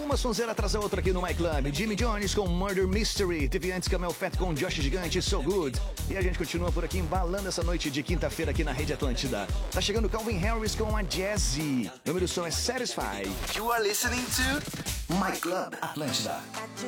Uma sonzeira atrás da outra aqui no My Club. Jimmy Jones com Murder Mystery. Teve antes Camel Fat com Josh Gigante, So Good. E a gente continua por aqui embalando essa noite de quinta-feira aqui na Rede Atlântida. Tá chegando Calvin Harris com a Jazzy. O número do som é Satisfied. You are listening to My Club Atlântida.